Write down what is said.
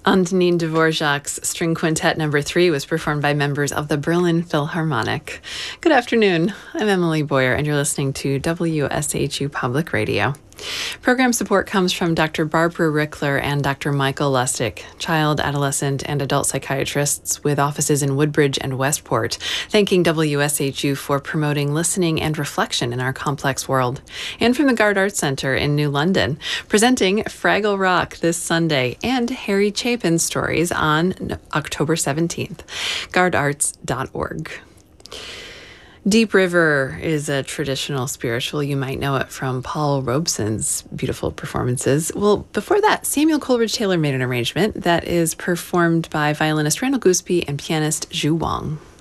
Antonin Dvorak's String Quintet No. 3 was performed by members of the Berlin Philharmonic. Good afternoon. I'm Emily Boyer, and you're listening to WSHU Public Radio. Program support comes from Dr. Barbara Rickler and Dr. Michael Lustig, child, adolescent, and adult psychiatrists with offices in Woodbridge and Westport, thanking WSHU for promoting listening and reflection in our complex world. And from the Gard Arts Center in New London, presenting Fraggle Rock this Sunday and Harry Chapin stories on October 17th. GardArts.org. Deep River is a traditional spiritual. You might know it from Paul Robeson's beautiful performances. Well, before that, Samuel Coleridge Taylor made an arrangement that is performed by violinist Randall Gooseby and pianist Zhu Wang.